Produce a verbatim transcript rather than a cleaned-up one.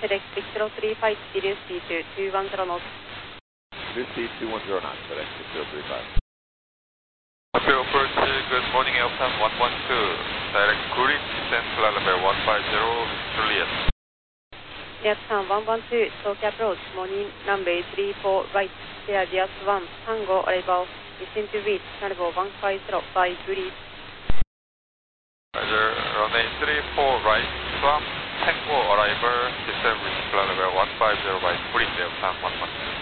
FedEx Victor three five, Sirius D two, two one zero knots. Sirius D two one zero knots, FedEx Victor three five. Hotel approach, good morning, Elton one one two, direct cruise, descent flight level one five zero, Juliet. Japan one one two, Tokyo approach, morning, runway three four right, clear J A S one, Tango arrival, descent to reach, level one five zero five, breeze. Roger, runway three four right, swam, Tango arrival, descent reach flight level one five zero by breeze, Elton one one two.